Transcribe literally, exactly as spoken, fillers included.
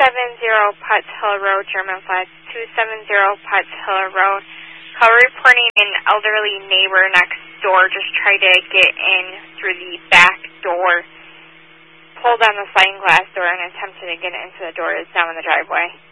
seven zero Potts Hill Road, German Flats, two seven zero Potts Hill Road. Call reporting an elderly neighbor next door just tried to get in through the back door, pulled on the sliding glass door, and attempted to get into the door. It's down in the driveway.